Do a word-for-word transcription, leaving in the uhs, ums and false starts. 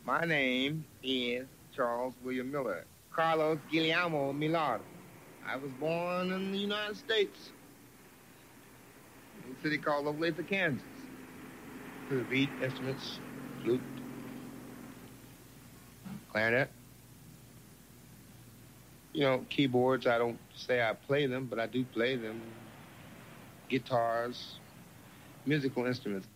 My name is Charles William Miller, Carlos Guillermo Millar. I was born in the United States, in a city called Olathe, Kansas. To beat instruments, flute, clarinet. You know, keyboards, I don't say I play them, but I do play them. Guitars, musical instruments.